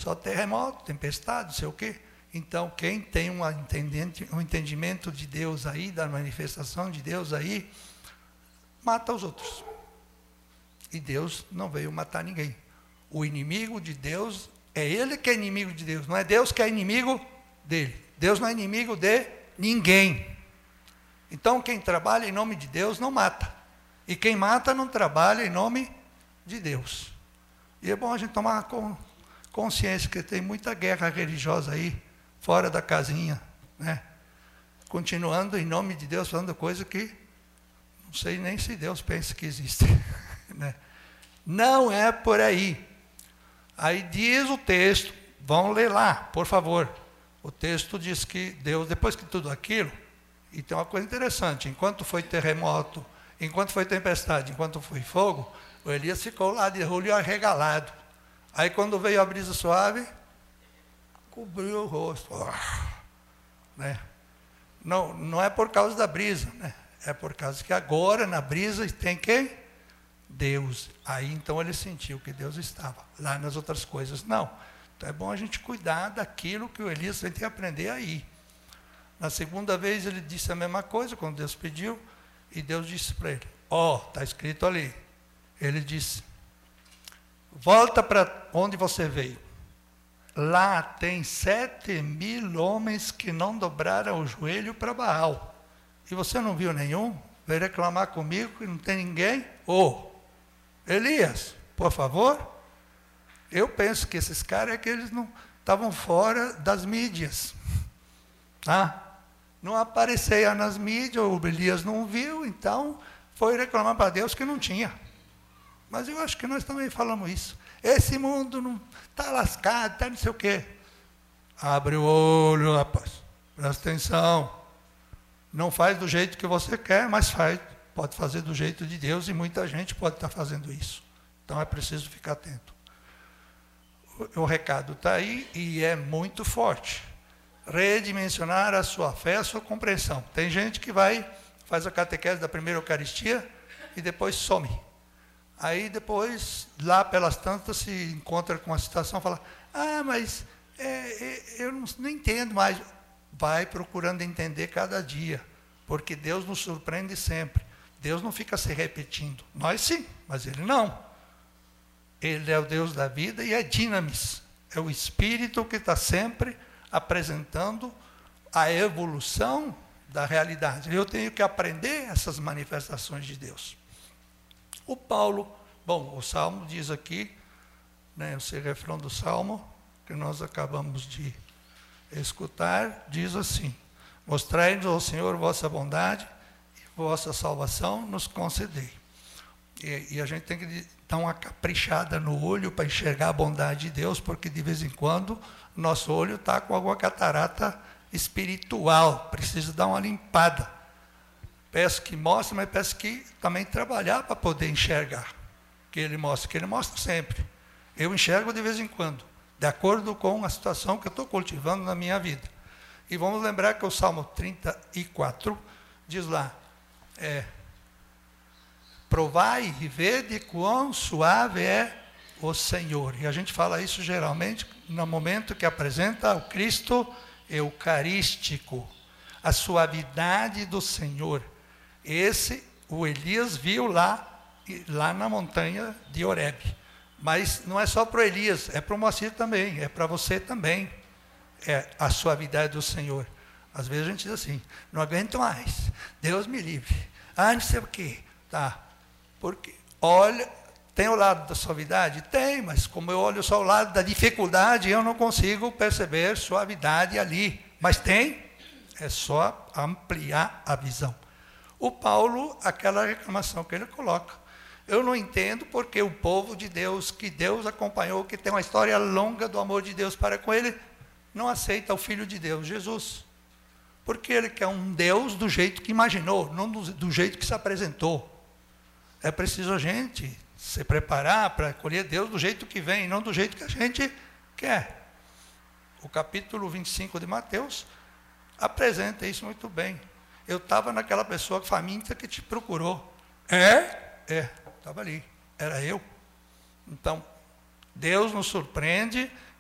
Só terremoto, tempestade, não sei o quê. Então, quem tem um entendimento de Deus aí, da manifestação de Deus aí, mata os outros. E Deus não veio matar ninguém. O inimigo de Deus é ele que é inimigo de Deus, não é Deus que é inimigo dele. Deus não é inimigo de ninguém. Então, quem trabalha em nome de Deus não mata. E quem mata não trabalha em nome de Deus. E é bom a gente tomar consciência que tem muita guerra religiosa aí, fora da casinha, né? Continuando em nome de Deus, falando coisa que não sei nem se Deus pensa que existe. Né? Não é por aí. Aí diz o texto, vão ler lá, por favor. O texto diz que Deus, depois que tudo aquilo, e tem uma coisa interessante, enquanto foi terremoto, enquanto foi tempestade, enquanto foi fogo, o Elias ficou lá de olho arregalado. Aí quando veio a brisa suave, cobriu o rosto. Né? Não é por causa da brisa, né? É por causa que agora na brisa tem quem? Deus. Aí então ele sentiu que Deus estava. Lá nas outras coisas não. Então é bom a gente cuidar daquilo que o Elias tem que aprender aí. Na segunda vez ele disse a mesma coisa, quando Deus pediu, e Deus disse para ele, está escrito ali. Ele disse, volta para onde você veio. Lá tem 7.000 homens que não dobraram o joelho para Baal. E você não viu nenhum? Veio reclamar comigo que não tem ninguém? Elias, por favor. Eu penso que esses caras eles não estavam fora das mídias. Não aparecia nas mídias, o Elias não viu, então foi reclamar para Deus que não tinha. Mas eu acho que nós também falamos isso. Esse mundo não está lascado, está não sei o quê. Abre o olho, rapaz. Presta atenção. Não faz do jeito que você quer, mas pode fazer do jeito de Deus, e muita gente pode estar fazendo isso. Então é preciso ficar atento. O recado está aí e é muito forte. Redimensionar a sua fé, a sua compreensão. Tem gente que faz a catequese da primeira Eucaristia e depois some. Aí depois, lá pelas tantas, se encontra com uma situação e fala, mas eu não entendo mais. Vai procurando entender cada dia, porque Deus nos surpreende sempre. Deus não fica se repetindo. Nós sim, mas Ele não. Ele é o Deus da vida e é dinamis. É o Espírito que está sempre apresentando a evolução da realidade. Eu tenho que aprender essas manifestações de Deus. O Paulo, o Salmo diz aqui, né, esse refrão do Salmo, que nós acabamos de escutar, diz assim, mostrai-nos ao Senhor vossa bondade e vossa salvação nos concedei. E a gente tem que dar uma caprichada no olho para enxergar a bondade de Deus, porque de vez em quando nosso olho está com alguma catarata espiritual, precisa dar uma limpada. Peço que mostre, mas peço que também trabalhar para poder enxergar. Que Ele mostra sempre. Eu enxergo de vez em quando, de acordo com a situação que eu estou cultivando na minha vida. E vamos lembrar que o Salmo 34 diz lá, provai e vede quão suave é o Senhor. E a gente fala isso geralmente no momento que apresenta o Cristo Eucarístico, a suavidade do Senhor. O Elias viu lá na montanha de Horebe. Mas não é só para o Elias, é para o Moacir também, é para você também. É a suavidade do Senhor. Às vezes a gente diz assim, não aguento mais, Deus me livre. Não sei o quê. Porque, olha, tem o lado da suavidade? Tem, mas como eu olho só o lado da dificuldade, eu não consigo perceber suavidade ali. Mas tem, é só ampliar a visão. O Paulo, aquela reclamação que ele coloca, eu não entendo porque o povo de Deus, que Deus acompanhou, que tem uma história longa do amor de Deus para com ele, não aceita o Filho de Deus, Jesus. Porque ele quer um Deus do jeito que imaginou, não do jeito que se apresentou. É preciso a gente se preparar para acolher Deus do jeito que vem, não do jeito que a gente quer. O capítulo 25 de Mateus apresenta isso muito bem. Eu estava naquela pessoa faminta que te procurou. Estava ali, era eu. Então, Deus nos surpreende